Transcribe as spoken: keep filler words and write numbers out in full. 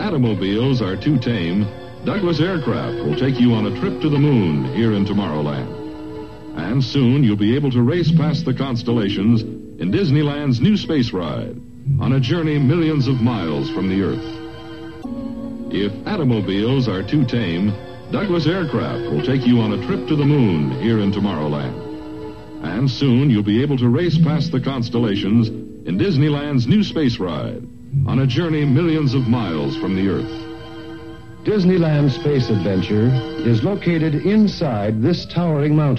automobiles are too tame, Douglas Aircraft will take you on a trip to the moon here in Tomorrowland. And soon you'll be able to race past the constellations in Disneyland's new space ride on a journey millions of miles from the Earth. If automobiles are too tame, Douglas Aircraft will take you on a trip to the moon here in Tomorrowland. And soon you'll be able to race past the constellations in Disneyland's new space ride on a journey millions of miles from the Earth. Disneyland Space Adventure is located inside this towering mountain.